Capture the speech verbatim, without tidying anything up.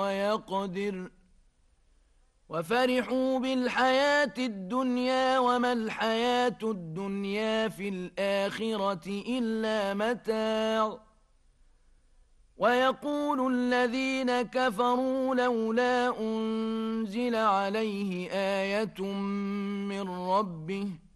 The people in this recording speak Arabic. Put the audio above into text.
ويقدر وفرحوا بالحياة الدنيا وما الحياة الدنيا في الآخرة إلا متاع ويقول الذين كفروا لولا أنزل عليه آية من ربه